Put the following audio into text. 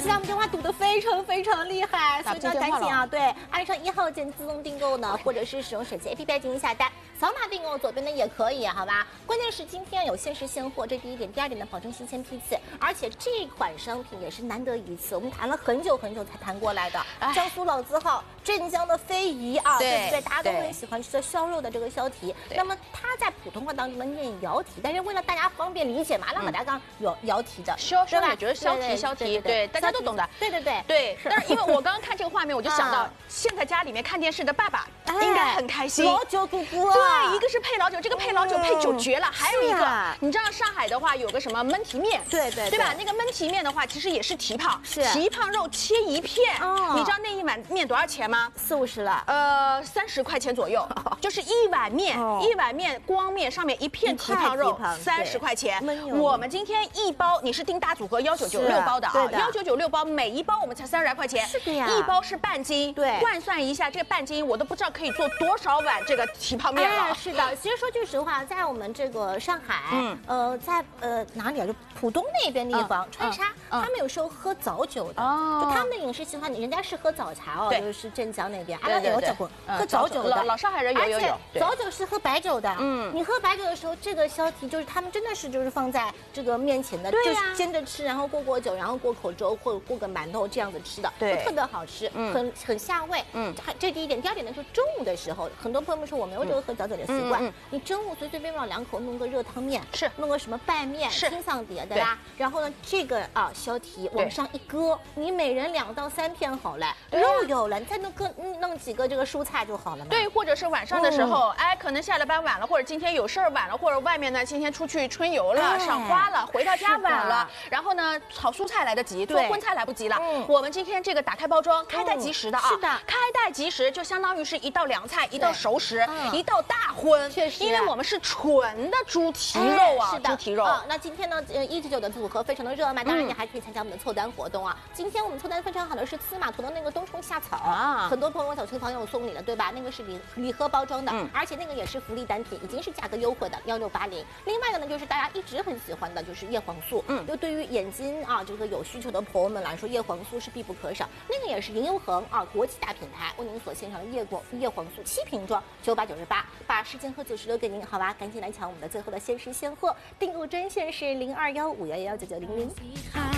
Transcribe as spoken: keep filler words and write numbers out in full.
现在我们电话堵得非常非常厉害，所以呢赶紧啊，对，按上一号键自动订购呢，或者是使用手机 A P P 进行下单，扫码订购，左边的也可以，好吧？关键是今天有限时现货，这第一点，第二点呢，保证新鲜批次，而且这款商品也是难得一次，我们谈了很久很久才谈过来的。江苏老字号镇江的非遗啊，对不对？大家都很喜欢吃的烧肉的这个烧蹄，那么它在普通话当中呢念窑蹄，但是为了大家方便理解嘛，让大家刚有窑蹄的， 烧烧也觉得烧蹄烧蹄，对，大家都懂的。 对对对对，但是因为我刚刚看这个画面，我就想到现在家里面看电视的爸爸应该很开心。 老酒姑姑， 对，一个是配老酒，这个配老酒配酒绝了，还有一个，你知道上海的话有个什么焖蹄面， 对对对吧？那个焖蹄面的话，其实也是蹄膀， 是蹄膀肉切一片，你知道那一碗面多少钱吗？ 四五十了， 呃，三十块钱左右，就是一碗面，一碗面光面上面一片蹄膀肉，三十块钱。我们今天一包，你是订大组合幺九九六包的啊，幺九九六包，每一包我们才三十来块钱， 是的呀， 一包是半斤， 对， 换算一下，这个半斤我都不知道可以做多少碗这个蹄膀面了。 是的，其实说句实话，在我们这个上海，嗯，呃，在呃哪里啊？就浦东那边地方，川沙，他们有时候喝早酒的，就他们的饮食习惯，人家是喝早茶哦，就是镇江那边， 对对对， 喝早酒的， 老上海人有有有， 早酒是喝白酒的，嗯，你喝白酒的时候，这个烧蹄就是他们真的是就是放在这个面前的，就是煎着吃，然后过过酒，然后过口粥或者过个馒头这样子吃的，对，特别好吃，很很下胃，嗯，这第一点，第二点呢，就是中午的时候，很多朋友们说我没有这个喝早酒的习惯，你中午随随便便两口弄个热汤面，是弄个什么拌面、清桑碟，对吧？然后呢，这个啊烧蹄往上一搁，你每人两到三片好了，肉有了，你再弄个弄几个这个蔬菜就好了嘛。 对，或者是晚上的时候，哎，可能下了班晚了，或者今天有事儿晚了，或者外面呢今天出去春游了、赏花了，回到家晚了，然后呢炒蔬菜来得及，做荤菜来不及了。我们今天这个打开包装，开袋即食的啊， 是的， 开袋即食就相当于是一道凉菜，一道熟食，一道大荤， 确实， 因为我们是纯的猪蹄肉啊， 是的， 猪蹄肉。 啊，那今天呢，呃，一九九的组合非常的热卖，当然你还可以参加我们的凑单活动啊。今天我们凑单非常好的是司马图的那个冬虫夏草啊，很多朋友小区朋友送礼了，对吧？那个是礼礼盒包装的，而且那个也是福利单品，已经是价格优惠的幺六八零。另外一个呢，就是大家一直很喜欢的，就是叶黄素，嗯，就对于眼睛啊这个有需求的朋友们来说，叶黄素是必不可少。那个也是银优恒啊国际大品牌为您所献上的叶黄叶黄素七瓶装，九百九十八，把时间和九十留给您，好吧？赶紧来抢我们的最后的限时现货，订购专线是零二幺五幺幺九九零零。